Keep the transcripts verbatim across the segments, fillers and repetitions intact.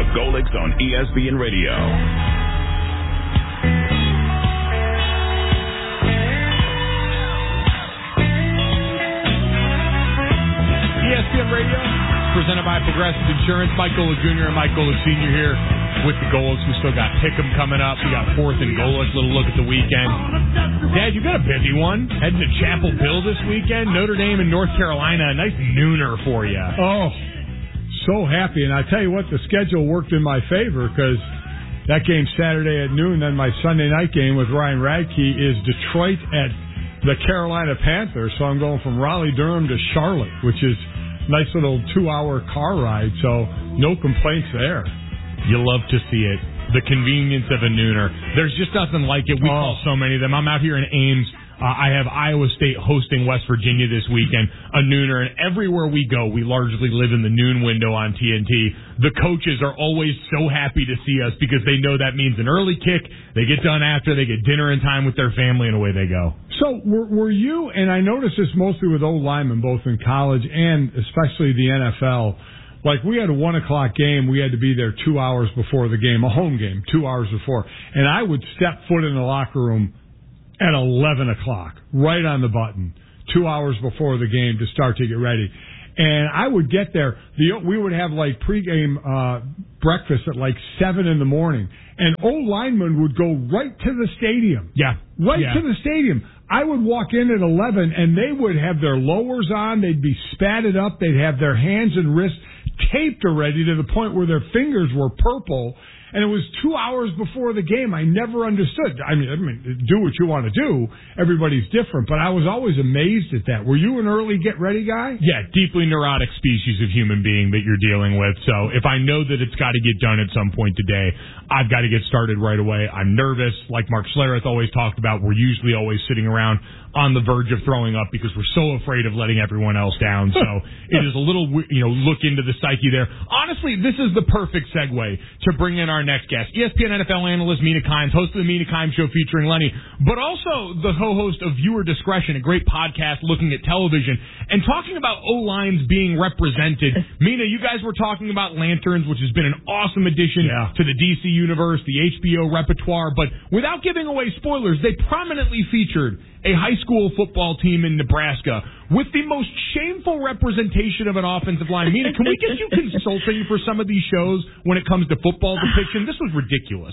Golics on E S P N Radio. E S P N Radio, presented by Progressive Insurance. Mike Golic Junior and Mike Golic Senior here with the Golics. We still got Pick'em coming up. We got fourth and Golic. Little look at the weekend. Dad, you got a busy one. Heading to Chapel Hill this weekend. Notre Dame and North Carolina. A nice nooner for you. Oh, so happy. And I tell you what, the schedule worked in my favor because that game Saturday at noon, then my Sunday night game with Ryan Radke is Detroit at the Carolina Panthers. So I'm going from Raleigh-Durham to Charlotte, which is a nice little two-hour car ride. So no complaints there. You love to see it. The convenience of a nooner. There's just nothing like it. We oh. call so many of them. I'm out here in Ames. Uh, I have Iowa State hosting West Virginia this weekend, a nooner, and everywhere we go, we largely live in the noon window on T N T. The coaches are always so happy to see us because they know that means an early kick. They get done after, they get dinner in time with their family, and away they go. So were, were you, and I noticed this mostly with old linemen, both in college and especially the N F L, like we had a one o'clock game, we had to be there two hours before the game, a home game, two hours before, and I would step foot in the locker room at eleven o'clock, right on the button, two hours before the game to start to get ready. And I would get there. The, we would have like pregame uh, breakfast at like seven in the morning. And old linemen would go right to the stadium. Yeah. Right yeah. to the stadium. I would walk in at eleven, and they would have their lowers on. They'd be spatted up. They'd have their hands and wrists taped already to the point where their fingers were purple. And it was two hours before the game. I never understood. I mean, I mean, do what you want to do. Everybody's different. But I was always amazed at that. Were you an early get-ready guy? Yeah, deeply neurotic species of human being that you're dealing with. So if I know that it's got to get done at some point today, I've got to get started right away. I'm nervous. Like Mark Schlereth always talked about, we're usually always sitting around on the verge of throwing up because we're so afraid of letting everyone else down. So it is a little, you know, look into the psyche there. Honestly, this is the perfect segue to bring in our next guest. E S P N N F L analyst Mina Kimes, host of the Mina Kimes Show featuring Lenny, but also the co-host of Viewer Discretion, a great podcast looking at television and talking about O-lines being represented. Mina, you guys were talking about Lanterns, which has been an awesome addition yeah. to the D C universe, the H B O repertoire, but without giving away spoilers, they prominently featured a high school football team in Nebraska with the most shameful representation of an offensive line. Mina, can we get you consulting for some of these shows when it comes to football depiction? This was ridiculous.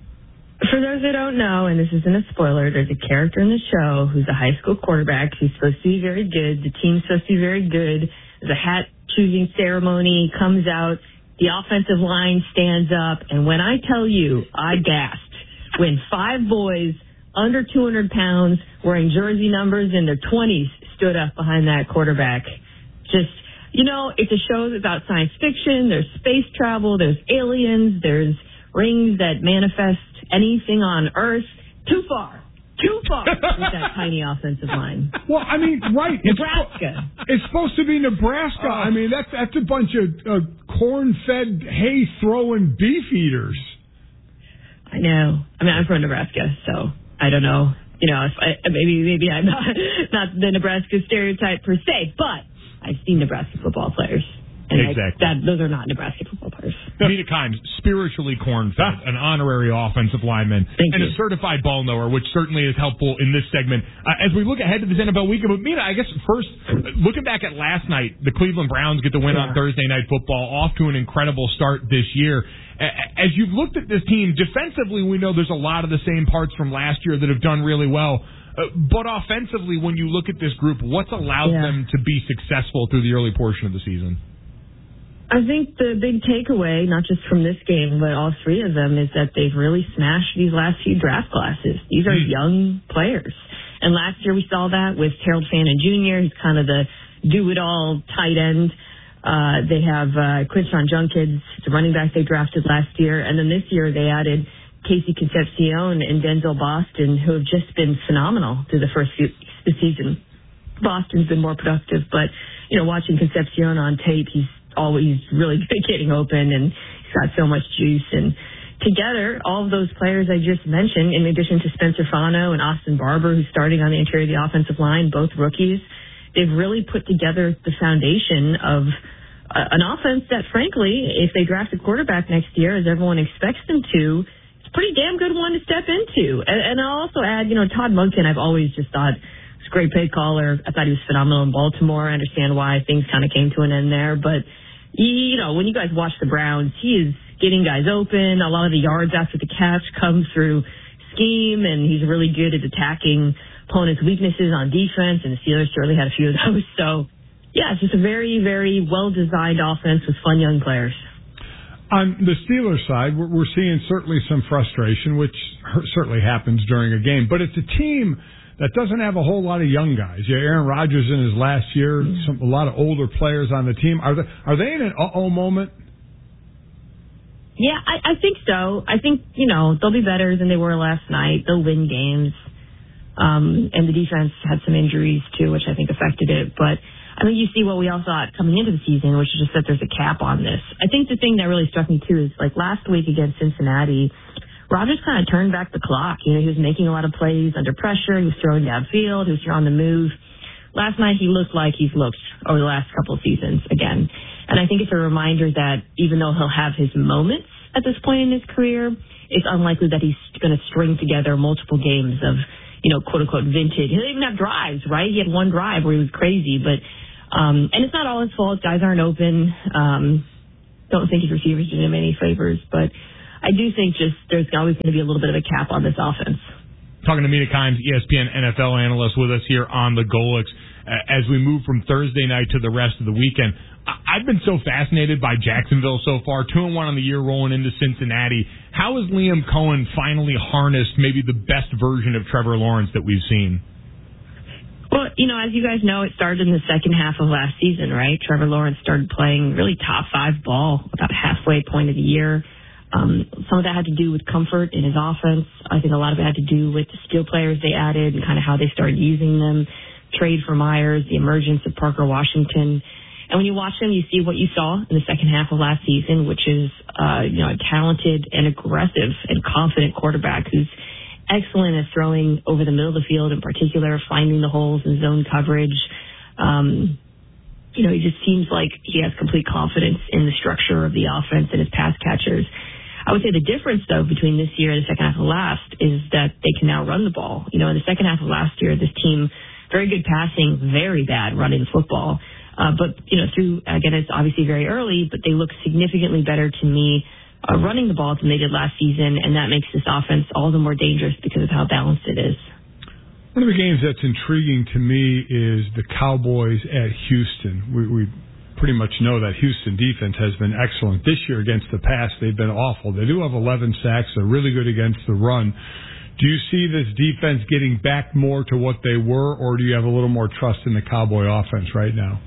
For those who don't know, and this isn't a spoiler, there's a character in the show who's a high school quarterback. He's supposed to be very good. The team's supposed to be very good. There's a hat-choosing ceremony, comes out, the offensive line stands up, and when I tell you, I gasped when five boys under two hundred pounds, wearing jersey numbers in their twenties, stood up behind that quarterback. Just, you know, it's a show about science fiction. There's space travel. There's aliens. There's rings that manifest anything on Earth. Too far. Too far with that tiny offensive line. Well, I mean, right. Nebraska. It's, it's supposed to be Nebraska. Oh. I mean, that's, that's a bunch of uh, corn-fed, hay-throwing beef eaters. I know. I mean, I'm from Nebraska, so I don't know. You know, if I, maybe maybe I'm not, not the Nebraska stereotype per se, but I've seen Nebraska football players. And exactly. I, that, those are not Nebraska football players. Mina Kimes, spiritually corn-fed, an honorary offensive lineman, Thank and you. a certified ball knower, which certainly is helpful in this segment. Uh, as we look ahead to this N F L weekend, but Mina, I guess first, looking back at last night, the Cleveland Browns get the win yeah. on Thursday Night Football, off to an incredible start this year. As you've looked at this team, defensively, we know there's a lot of the same parts from last year that have done really well. Uh, but offensively, when you look at this group, what's allowed yeah. them to be successful through the early portion of the season? I think the big takeaway, not just from this game, but all three of them, is that they've really smashed these last few draft classes. These are mm. young players. And last year we saw that with Harold Fannin Junior He's kind of the do-it-all tight end. Uh, they have uh, Quinshon Judkins, the running back they drafted last year. And then this year they added Casey Concepcion and Denzel Boston, who have just been phenomenal through the first few the season. Boston's been more productive, but, you know, watching Concepcion on tape, he's always really good at getting open, and he's got so much juice. And together, all of those players I just mentioned, in addition to Spencer Fano and Austin Barber, who's starting on the interior of the offensive line, both rookies, they've really put together the foundation of uh, an offense that, frankly, if they draft a quarterback next year, as everyone expects them to, it's a pretty damn good one to step into. And, and I'll also add, you know, Todd Monken, I've always just thought was a great play caller. I thought he was phenomenal in Baltimore. I understand why things kind of came to an end there. But, you know, when you guys watch the Browns, he is getting guys open. A lot of the yards after the catch come through scheme, and he's really good at attacking opponents' weaknesses on defense, and the Steelers certainly had a few of those. So, yeah, it's just a very, very well-designed offense with fun young players. On the Steelers side, we're, we're seeing certainly some frustration, which certainly happens during a game. But it's a team that doesn't have a whole lot of young guys. Yeah, Aaron Rodgers in his last year, some, a lot of older players on the team. Are they, are they in an uh-oh moment? Yeah, I, I think so. I think, you know, they'll be better than they were last night. They'll win games. Um, and the defense had some injuries, too, which I think affected it. But I think you see what we all thought coming into the season, which is just that there's a cap on this. I think the thing that really struck me, too, is like last week against Cincinnati, Rodgers kind of turned back the clock. You know, he was making a lot of plays under pressure. He was throwing downfield. He was on the move. Last night, he looked like he's looked over the last couple of seasons again. And I think it's a reminder that even though he'll have his moments at this point in his career, it's unlikely that he's going to string together multiple games of, you know, quote-unquote vintage. He didn't even have drives, right? He had one drive where he was crazy. But um, and it's not all his fault. Guys aren't open. Um, don't think his receivers did him any favors. But I do think just there's always going to be a little bit of a cap on this offense. Talking to Mina Kimes, E S P N N F L analyst with us here on the Golics. As we move from Thursday night to the rest of the weekend, I've been so fascinated by Jacksonville so far, two and one on the year rolling into Cincinnati. How has Liam Cohen finally harnessed maybe the best version of Trevor Lawrence that we've seen? Well, you know, as you guys know, it started in the second half of last season, right? Trevor Lawrence started playing really top five ball about halfway point of the year. Um, some of that had to do with comfort in his offense. I think a lot of it had to do with the skill players they added and kind of how they started using them. Trade for Myers, the emergence of Parker Washington. And when you watch them, you see what you saw in the second half of last season, which is, uh, you know, a talented and aggressive and confident quarterback who's excellent at throwing over the middle of the field, in particular, finding the holes in zone coverage. Um, you know, he just seems like he has complete confidence in the structure of the offense and his pass catchers. I would say the difference, though, between this year and the second half of last is that they can now run the ball. You know, in the second half of last year, this team, very good passing, very bad running the football. Uh, but, you know, through, again, it's obviously very early, but they look significantly better to me uh, running the ball than they did last season, and that makes this offense all the more dangerous because of how balanced it is. One of the games that's intriguing to me is the Cowboys at Houston. We, we pretty much know that Houston defense has been excellent. This year against the pass, they've been awful. They do have eleven sacks. They're really good against the run. Do you see this defense getting back more to what they were, or do you have a little more trust in the Cowboy offense right now?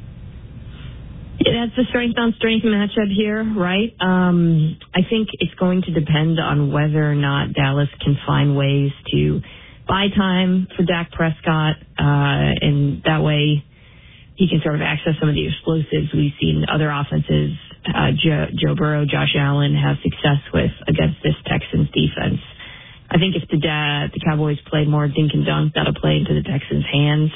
Yeah, that's a strength-on-strength matchup here, right? Um, I think it's going to depend on whether or not Dallas can find ways to buy time for Dak Prescott, uh, and that way he can sort of access some of the explosives we've seen other offenses, uh, Joe, Joe Burrow, Josh Allen, have success with against this Texans defense. I think if the uh, the Cowboys play more dink and dunk, that'll play into the Texans' hands.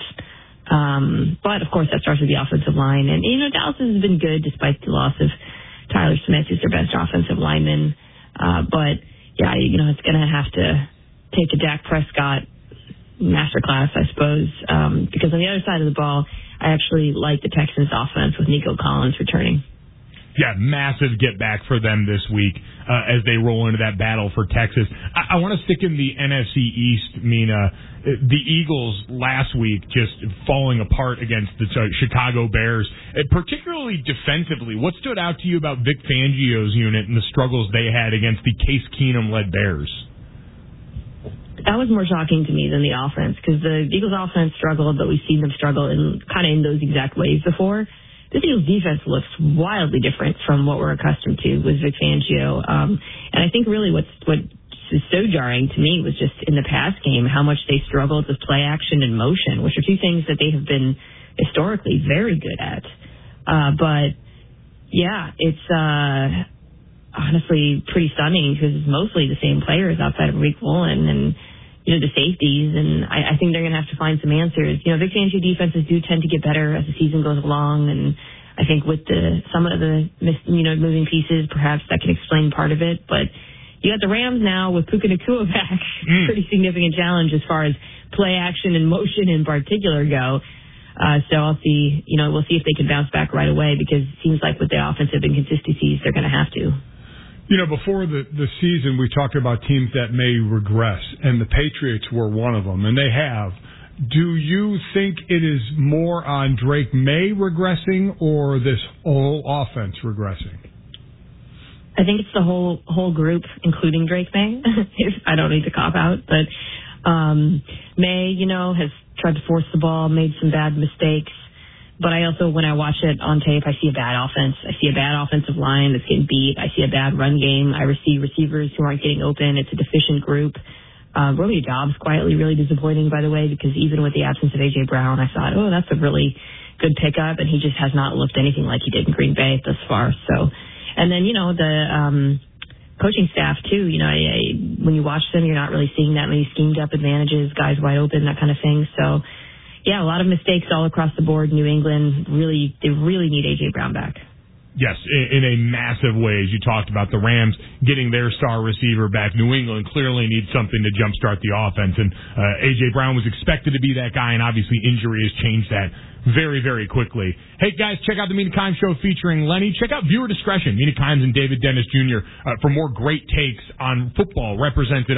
Um, but, of course, that starts with the offensive line. And, you know, Dallas has been good despite the loss of Tyler Smith, who's their best offensive lineman. Uh, but, yeah, you know, it's going to have to take a Dak Prescott masterclass, I suppose, um, because on the other side of the ball, I actually like the Texans' offense with Nico Collins returning. Yeah, massive get back for them this week uh, as they roll into that battle for Texas. I, I want to stick in the N F C East, Mina. The Eagles last week just falling apart against the Chicago Bears, particularly defensively. What stood out to you about Vic Fangio's unit and the struggles they had against the Case Keenum-led Bears? That was more shocking to me than the offense, because the Eagles offense struggled, but we've seen them struggle in kind of in those exact ways before. This Eagles defense looks wildly different from what we're accustomed to with Vic Fangio. Um, and I think really what's, what is so jarring to me was just in the pass game, how much they struggled with play action and motion, which are two things that they have been historically very good at. Uh, but, yeah, it's uh, honestly pretty stunning because it's mostly the same players outside of Rick Woolen and, you know, the safeties, and I, I think they're going to have to find some answers. You know, Vic Fangio defenses do tend to get better as the season goes along, and I think with the some of the you know moving pieces, perhaps that can explain part of it. But you got the Rams now with Puka Nacua back. Mm. Pretty significant challenge as far as play action and motion in particular go. Uh, so I'll see, you know, we'll see if they can bounce back right away because it seems like with the offensive inconsistencies, they're going to have to. You know, before the, the season, we talked about teams that may regress, and the Patriots were one of them, and they have. Do you think it is more on Drake May regressing or this whole offense regressing? I think it's the whole whole group, including Drake May. I don't need to cop out, but um, May, you know, has tried to force the ball, made some bad mistakes. But I also, when I watch it on tape, I see a bad offense. I see a bad offensive line that's getting beat. I see a bad run game. I see receivers who aren't getting open. It's a deficient group. Uh, Romeo Doubs quietly really disappointing, by the way, because even with the absence of A J. Brown, I thought, oh, that's a really good pickup, and he just has not looked anything like he did in Green Bay thus far. So, and then, you know, the um, coaching staff, too, you know, I, I, when you watch them, you're not really seeing that many schemed-up advantages, guys wide open, that kind of thing. So, yeah, a lot of mistakes all across the board. New England, really, they really need A J. Brown back. Yes, in a massive way, as you talked about the Rams getting their star receiver back. New England clearly needs something to jumpstart the offense, and uh, A J. Brown was expected to be that guy, and obviously injury has changed that very, very quickly. Hey, guys, check out the Mina Kimes Show featuring Lenny. Check out Viewer Discretion, Mina Kimes and David Dennis Junior Uh, for more great takes on football represented